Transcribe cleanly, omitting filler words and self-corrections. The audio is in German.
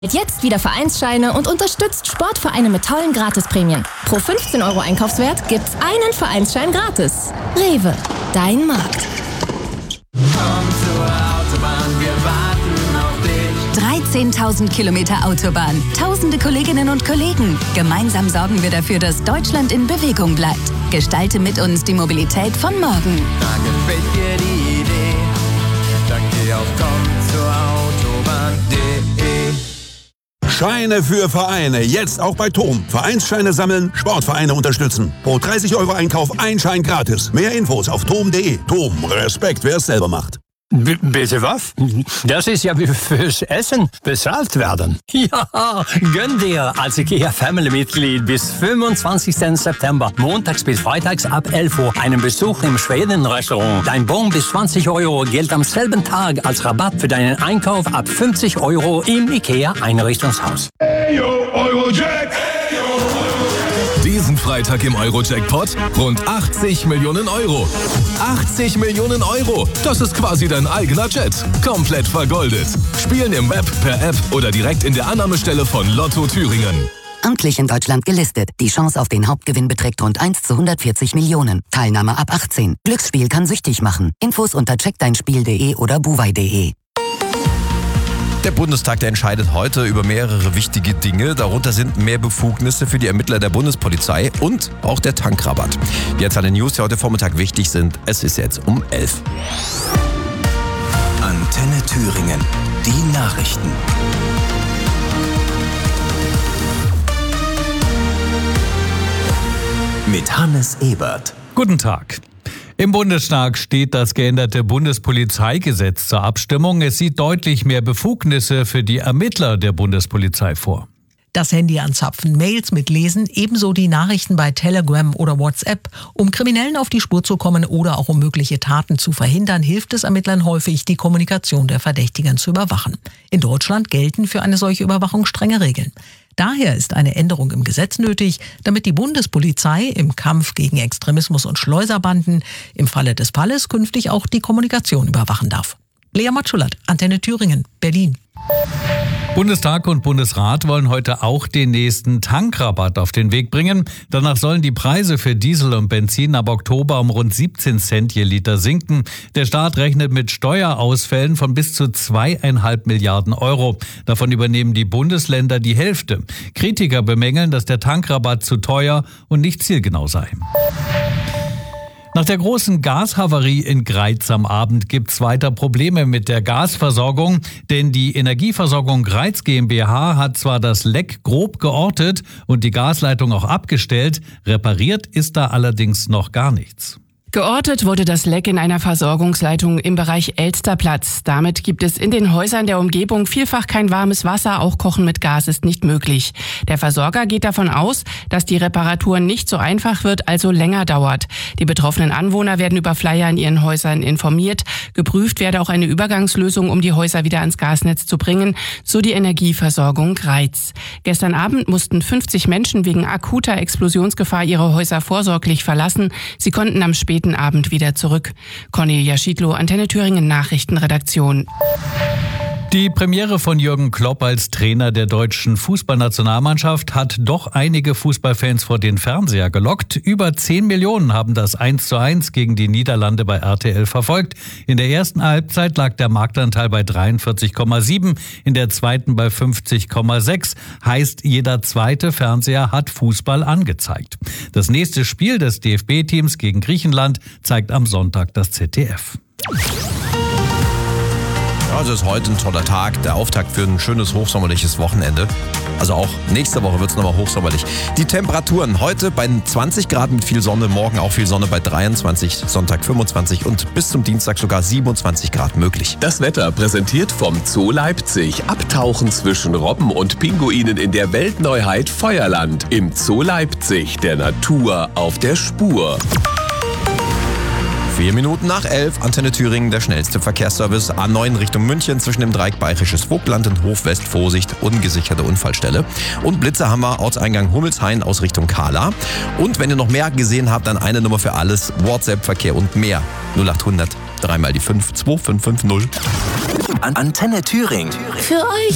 Jetzt wieder Vereinsscheine und unterstützt Sportvereine mit tollen Gratisprämien. Pro 15 € Einkaufswert gibt's einen Vereinsschein gratis. Rewe, dein Markt. Komm zur Autobahn, wir warten auf dich. 13.000 Kilometer Autobahn, tausende Kolleginnen und Kollegen. Gemeinsam sorgen wir dafür, dass Deutschland in Bewegung bleibt. Gestalte mit uns die Mobilität von morgen. Da gefällt dir die Idee, dann geh auf kommzurautobahn.de. Scheine für Vereine, jetzt auch bei TOM. Vereinsscheine sammeln, Sportvereine unterstützen. Pro 30 € Einkauf ein Schein gratis. Mehr Infos auf tom.de. TOM, Respekt, wer es selber macht. Bitte was? Das ist ja wie fürs Essen bezahlt werden. Ja, gönn dir als IKEA-Family-Mitglied bis 25. September, montags bis freitags ab 11 Uhr, einen Besuch im Schweden-Restaurant. Dein Bon bis 20 € gilt am selben Tag als Rabatt für deinen Einkauf ab 50 € im IKEA-Einrichtungshaus. Eyo, Eurojack! Diesen Freitag im Euro-Jackpot rund 80 Millionen €. 80 Millionen €! Das ist quasi dein eigener Jet. Komplett vergoldet. Spielen im Web, per App oder direkt in der Annahmestelle von Lotto Thüringen. Amtlich in Deutschland gelistet. Die Chance auf den Hauptgewinn beträgt rund 1 zu 140 Millionen. Teilnahme ab 18. Glücksspiel kann süchtig machen. Infos unter checkdeinspiel.de oder buwei.de. Der Bundestag, der entscheidet heute über mehrere wichtige Dinge. Darunter sind mehr Befugnisse für die Ermittler der Bundespolizei und auch der Tankrabatt. Jetzt alle News, die heute Vormittag wichtig sind. Es ist jetzt um 11. Antenne Thüringen. Die Nachrichten. Mit Hannes Ebert. Guten Tag. Im Bundestag steht das geänderte Bundespolizeigesetz zur Abstimmung. Es sieht deutlich mehr Befugnisse für die Ermittler der Bundespolizei vor. Das Handy anzapfen, Mails mitlesen, ebenso die Nachrichten bei Telegram oder WhatsApp. Um Kriminellen auf die Spur zu kommen oder auch um mögliche Taten zu verhindern, hilft es Ermittlern häufig, die Kommunikation der Verdächtigen zu überwachen. In Deutschland gelten für eine solche Überwachung strenge Regeln. Daher ist eine Änderung im Gesetz nötig, damit die Bundespolizei im Kampf gegen Extremismus und Schleuserbanden im Falle des Falles künftig auch die Kommunikation überwachen darf. Lea Matschulat, Antenne Thüringen, Berlin. Bundestag und Bundesrat wollen heute auch den nächsten Tankrabatt auf den Weg bringen. Danach sollen die Preise für Diesel und Benzin ab Oktober um rund 17 Cent je Liter sinken. Der Staat rechnet mit Steuerausfällen von bis zu 2,5 Milliarden €. Davon übernehmen die Bundesländer die Hälfte. Kritiker bemängeln, dass der Tankrabatt zu teuer und nicht zielgenau sei. Nach der großen Gashavarie in Greiz am Abend gibt es weiter Probleme mit der Gasversorgung, denn die Energieversorgung Greiz GmbH hat zwar das Leck grob geortet und die Gasleitung auch abgestellt, repariert ist da allerdings noch gar nichts. Geortet wurde das Leck in einer Versorgungsleitung im Bereich Elsterplatz. Damit gibt es in den Häusern der Umgebung vielfach kein warmes Wasser, auch Kochen mit Gas ist nicht möglich. Der Versorger geht davon aus, dass die Reparatur nicht so einfach wird, also länger dauert. Die betroffenen Anwohner werden über Flyer in ihren Häusern informiert. Geprüft werde auch eine Übergangslösung, um die Häuser wieder ans Gasnetz zu bringen, so die Energieversorgung Greiz. Gestern Abend mussten 50 Menschen wegen akuter Explosionsgefahr ihre Häuser vorsorglich verlassen. Sie konnten am späten Abend wieder zurück. Cornelia Schiedlow, Antenne Thüringen Nachrichtenredaktion. Die Premiere von Jürgen Klopp als Trainer der deutschen Fußballnationalmannschaft hat doch einige Fußballfans vor den Fernseher gelockt. Über 10 Millionen haben das 1:1 gegen die Niederlande bei RTL verfolgt. In der ersten Halbzeit lag der Marktanteil bei 43,7, in der zweiten bei 50,6. Heißt, jeder zweite Fernseher hat Fußball angezeigt. Das nächste Spiel des DFB-Teams gegen Griechenland zeigt am Sonntag das ZDF. Also ist heute ein toller Tag, der Auftakt für ein schönes hochsommerliches Wochenende. Also auch nächste Woche wird es nochmal hochsommerlich. Die Temperaturen heute bei 20 Grad mit viel Sonne, morgen auch viel Sonne bei 23, Sonntag 25 und bis zum Dienstag sogar 27 Grad möglich. Das Wetter präsentiert vom Zoo Leipzig. Abtauchen zwischen Robben und Pinguinen in der Weltneuheit Feuerland. Im Zoo Leipzig, der Natur auf der Spur. 4 Minuten nach 11, Antenne Thüringen, der schnellste Verkehrsservice. A9 Richtung München zwischen dem Dreieck Bayerisches Vogtland und Hofwest, Vorsicht, ungesicherte Unfallstelle. Und Blitzer haben wir, Ortseingang Hummelshain aus Richtung Kahla. Und wenn ihr noch mehr gesehen habt, dann eine Nummer für alles, WhatsApp-Verkehr und mehr. 0800 3 mal die 5 2550. Antenne Thüringen. Für euch.